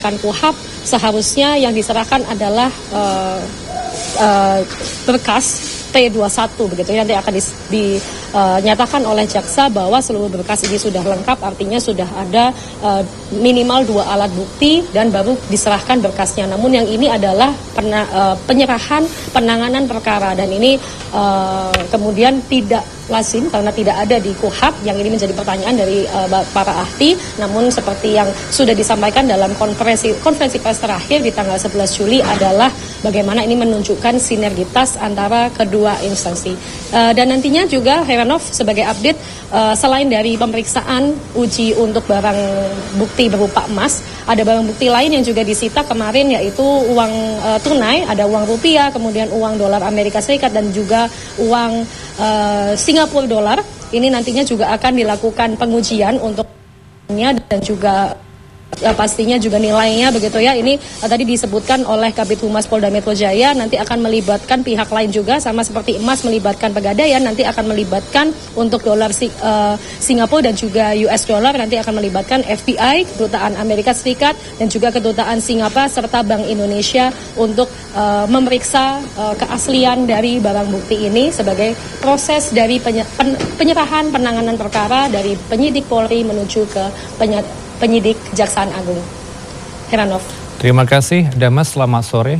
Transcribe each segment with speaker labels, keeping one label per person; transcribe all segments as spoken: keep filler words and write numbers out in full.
Speaker 1: KUHAP seharusnya yang diserahkan adalah uh, uh, berkas P dua puluh satu begitu, nanti akan dinyatakan uh, oleh jaksa bahwa seluruh berkas ini sudah lengkap, artinya sudah ada uh, minimal dua alat bukti dan baru diserahkan berkasnya. Namun yang ini adalah pena, uh, penyerahan penanganan perkara dan ini uh, kemudian tidak lazim karena tidak ada di KUHAP. Yang ini menjadi pertanyaan dari uh, para ahli. Namun seperti yang sudah disampaikan dalam konferensi konferensi pers terakhir di tanggal sebelas Juli adalah bagaimana ini menunjukkan sinergitas antara kedua instansi. Uh, dan nantinya juga Heranov sebagai update, uh, selain dari pemeriksaan uji untuk barang bukti berupa emas, ada barang bukti lain yang juga disita kemarin, yaitu uang uh, tunai, ada uang rupiah, kemudian uang dolar Amerika Serikat dan juga uang uh, Singapura dolar. Ini nantinya juga akan dilakukan pengujian untuknya dan juga ya, pastinya juga nilainya begitu ya. Ini uh, tadi disebutkan oleh Kabid Humas Polda Metro Jaya, nanti akan melibatkan pihak lain juga, sama seperti emas melibatkan Pegadaian, nanti akan melibatkan untuk dolar si, uh, Singapura dan juga U S dollar, nanti akan melibatkan F B I, Kedutaan Amerika Serikat dan juga Kedutaan Singapura serta Bank Indonesia untuk uh, memeriksa uh, keaslian dari barang bukti ini sebagai proses dari penye, pen, penyerahan penanganan perkara dari penyidik Polri menuju ke penyidik penyidik Kejaksaan Agung. Heranov.
Speaker 2: Terima kasih, Damas. Selamat sore.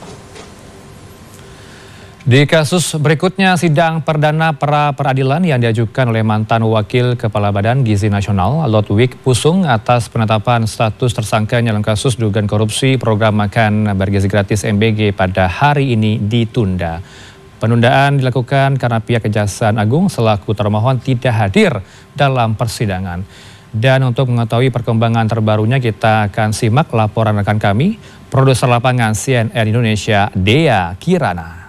Speaker 2: Di kasus berikutnya, sidang perdana pra peradilan yang diajukan oleh mantan Wakil Kepala Badan Gizi Nasional, Lodwig Pusung, atas penetapan status tersangkanya dalam kasus dugaan korupsi program makan bergizi gratis M B G pada hari ini ditunda. Penundaan dilakukan karena pihak Kejaksaan Agung selaku termohon tidak hadir dalam persidangan. Dan untuk mengetahui perkembangan terbarunya, kita akan simak laporan rekan kami, produser lapangan C N N Indonesia, Dea Kirana.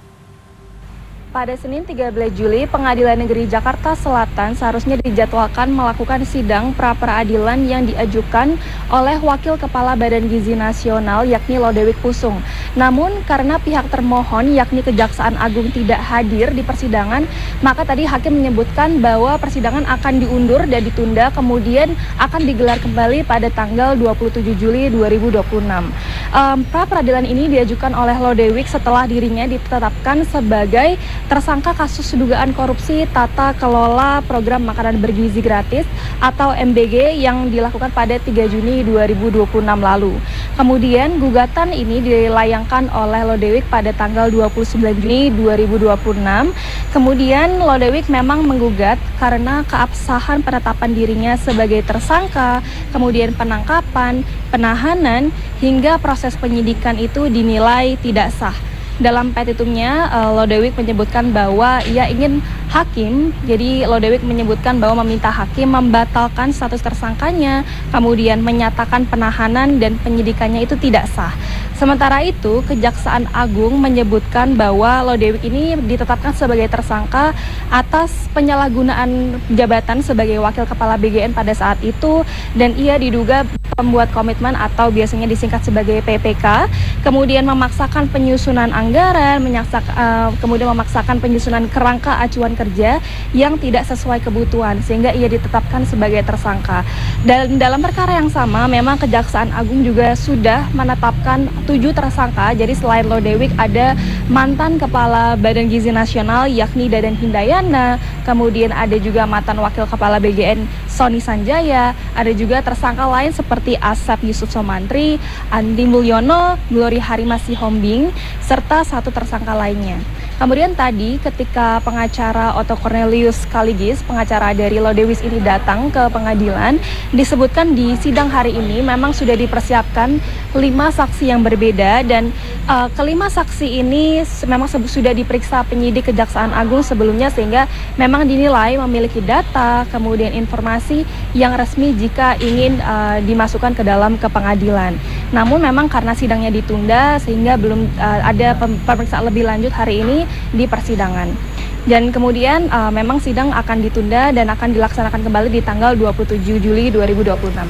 Speaker 3: Pada Senin tiga belas Juli, Pengadilan Negeri Jakarta Selatan seharusnya dijadwalkan melakukan sidang pra-peradilan yang diajukan oleh Wakil Kepala Badan Gizi Nasional yakni Lodewig Pusung. Namun karena pihak termohon yakni Kejaksaan Agung tidak hadir di persidangan, maka tadi hakim menyebutkan bahwa persidangan akan diundur dan ditunda, kemudian akan digelar kembali pada tanggal dua puluh tujuh Juli dua ribu dua puluh enam. Um, pra-peradilan ini diajukan oleh Lodewig setelah dirinya ditetapkan sebagai tersangka kasus dugaan korupsi tata kelola program makanan bergizi gratis atau M B G yang dilakukan pada tiga Juni dua ribu dua puluh enam lalu. Kemudian gugatan ini dilayangkan oleh Lodewig pada tanggal dua puluh sembilan Juni dua ribu dua puluh enam. Kemudian Lodewig memang menggugat karena keabsahan penetapan dirinya sebagai tersangka, kemudian penangkapan, penahanan, hingga proses penyidikan itu dinilai tidak sah. Dalam petitumnya, Lodewig menyebutkan bahwa ia ingin hakim, jadi Lodewig menyebutkan bahwa meminta hakim membatalkan status tersangkanya, kemudian menyatakan penahanan dan penyidikannya itu tidak sah. Sementara itu, Kejaksaan Agung menyebutkan bahwa Lodewig ini ditetapkan sebagai tersangka atas penyalahgunaan jabatan sebagai Wakil Kepala B G N pada saat itu, dan ia diduga pembuat komitmen atau biasanya disingkat sebagai P P K, kemudian memaksakan penyusunan anggaran, menyaksak, uh, kemudian memaksakan penyusunan kerangka acuan kerja yang tidak sesuai kebutuhan, sehingga ia ditetapkan sebagai tersangka. Dan dalam perkara yang sama, memang Kejaksaan Agung juga sudah menetapkan tujuh tersangka. Jadi selain Lodewig ada mantan Kepala Badan Gizi Nasional yakni Dadan Hindayana, kemudian ada juga mantan Wakil Kepala B G N Sony Sanjaya, ada juga tersangka lain seperti Asep Yusuf Somantri, Andi Mulyono, Glory Harimasi Hombing, serta satu tersangka lainnya. Kemudian tadi ketika pengacara Otto Cornelius Kaligis, pengacara dari Lodewig ini datang ke pengadilan, disebutkan di sidang hari ini memang sudah dipersiapkan lima saksi yang berbeda, dan uh, kelima saksi ini memang sudah diperiksa penyidik Kejaksaan Agung sebelumnya, sehingga memang dinilai memiliki data, kemudian informasi yang resmi jika ingin uh, dimasukkan ke dalam ke pengadilan. Namun memang karena sidangnya ditunda sehingga belum uh, ada pemeriksaan lebih lanjut hari ini di persidangan. Dan kemudian uh, memang sidang akan ditunda dan akan dilaksanakan kembali di tanggal dua puluh tujuh Juli dua ribu dua puluh enam.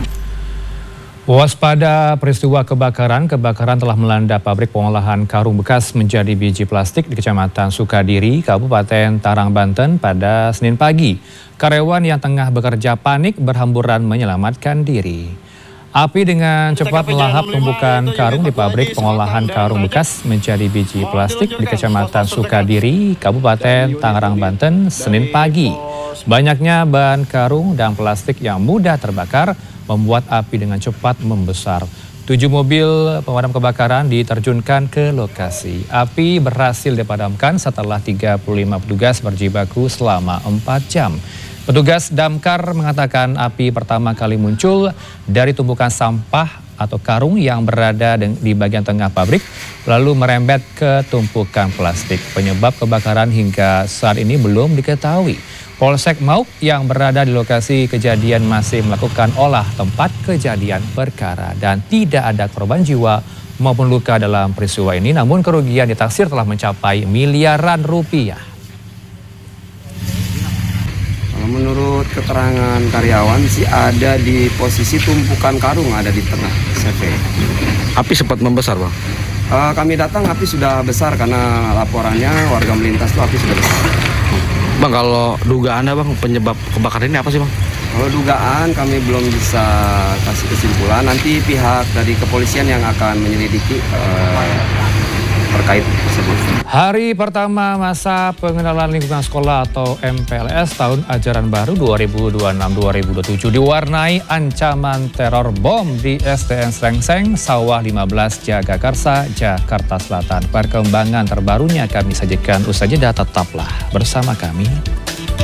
Speaker 2: Waspada peristiwa kebakaran, kebakaran telah melanda pabrik pengolahan karung bekas menjadi biji plastik di Kecamatan Sukadiri, Kabupaten Tarang, Banten pada Senin pagi. Karyawan yang tengah bekerja panik berhamburan menyelamatkan diri. Api dengan cepat melahap tumpukan karung di pabrik pengolahan karung bekas menjadi biji plastik di Kecamatan Sukadiri, Kabupaten Tangerang, Banten, Senin pagi. Banyaknya bahan karung dan plastik yang mudah terbakar membuat api dengan cepat membesar. Tujuh mobil pemadam kebakaran diterjunkan ke lokasi. Api berhasil dipadamkan setelah tiga puluh lima petugas berjibaku selama empat jam. Petugas damkar mengatakan api pertama kali muncul dari tumpukan sampah atau karung yang berada di bagian tengah pabrik, lalu merembet ke tumpukan plastik. Penyebab kebakaran hingga saat ini belum diketahui. Polsek Mauk yang berada di lokasi kejadian masih melakukan olah tempat kejadian perkara dan tidak ada korban jiwa maupun luka dalam peristiwa ini, namun kerugian ditaksir telah mencapai miliaran rupiah.
Speaker 4: Menurut keterangan karyawan sih ada di posisi tumpukan karung ada di tengah C V.
Speaker 5: Api sempat membesar, Bang?
Speaker 4: Uh, kami datang api sudah besar karena laporannya warga melintas itu api sudah besar.
Speaker 5: Bang, kalau dugaannya Bang penyebab kebakaran ini apa sih, Bang?
Speaker 4: Kalau dugaan kami belum bisa kasih kesimpulan. Nanti pihak dari kepolisian yang akan menyelidiki uh, terkait tersebut.
Speaker 2: Hari pertama masa pengenalan lingkungan sekolah atau M P L S tahun ajaran baru dua ribu dua puluh enam dua ribu dua puluh tujuh diwarnai ancaman teror bom di S D N Srengseng, Sawah lima belas, Jagakarsa, Jakarta Selatan. Perkembangan terbarunya kami sajikan usai jeda, tetaplah bersama kami.